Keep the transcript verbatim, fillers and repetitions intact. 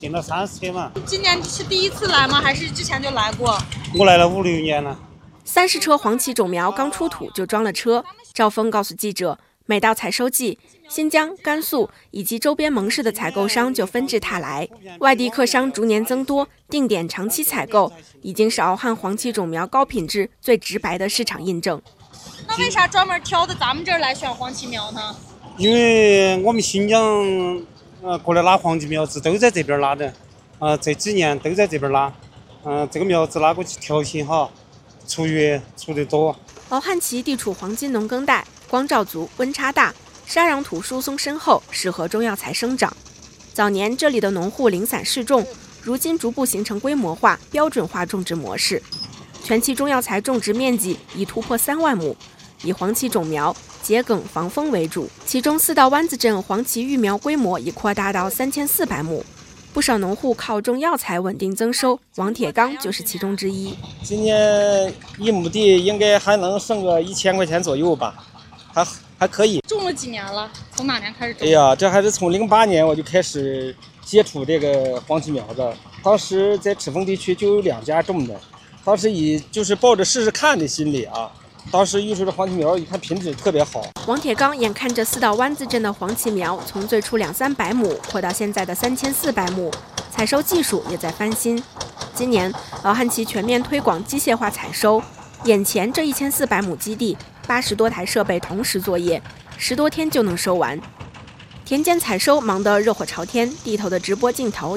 订了三十车嘛。 今年是第一次来吗？还是之前就来过？ 我来了五六年了。 三十车黄芪种苗刚出土就装了车。赵峰告诉记者，每到采收季，新疆、甘肃以及周边盟市的采购商就纷至沓来，外地客商逐年增多，定点长期采购已经是敖汉黄芪种苗高品质最直白的市场印证。 那为啥专门挑的咱们这儿来选黄芪苗呢？ 因为我们新疆呃过来拉黄芪苗子都在这边拉的，呃这几年都在这边拉，嗯、呃、这个苗子拉过去条形哈，出月出得多。 敖汉旗地处黄金农耕带，光照足，温差大，沙壤土疏松深厚，适合中药材生长。早年这里的农户零散适种，如今逐步形成规模化、标准化种植模式。全期中药材种植面积已突破三万亩，以黄芪种苗、桔梗、防风为主，其中四道湾子镇黄芪育苗规模已扩大到三千四百亩。不少农户靠种药材稳定增收，王铁刚就是其中之一。 今年一亩地应该还能剩个一千块钱左右吧，还还可以。 种了几年了？从哪年开始种？ 哎呀，这还是从零八年我就开始接触这个黄芪苗子，当时在赤峰地区就有两家种的，当时以就是抱着试试看的心理啊。当时育出的黄芪苗，一看品质特别好。 王铁刚眼看着四道湾子镇的黄芪苗从最初两三百亩扩到现在的三千四百亩，采收技术也在翻新。今年敖汉旗全面推广机械化采收，眼前这一千四百亩基地，八十多台设备同时作业，十多天就能收完。田间采收忙得热火朝天，地头的直播镜头